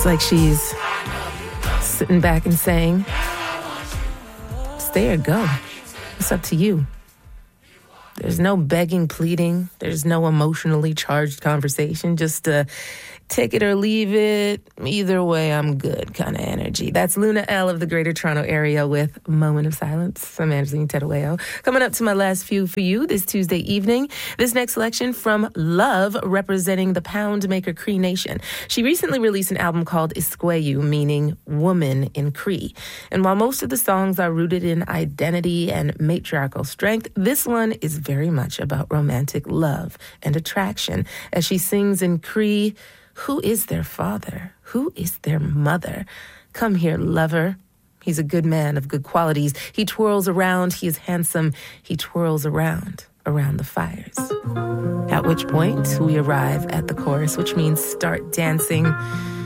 It's like she's sitting back and saying, stay or go. It's up to you. There's no begging, pleading. There's no emotionally charged conversation. Just take it or leave it. Either way, I'm good kind of energy. That's Luna L of the Greater Toronto Area with Moment of Silence. I'm Angeline Terueo. Coming up to my last few for you this Tuesday evening. This next selection from Love, representing the Poundmaker Cree Nation. She recently released an album called Isqueyu, meaning woman in Cree. And while most of the songs are rooted in identity and matriarchal strength, this one is very much about romantic love and attraction. As she sings in Cree, who is their father? Who is their mother? Come here, lover. He's a good man of good qualities. He twirls around. He is handsome. He twirls around the fires. At which point we arrive at the chorus, which means start dancing.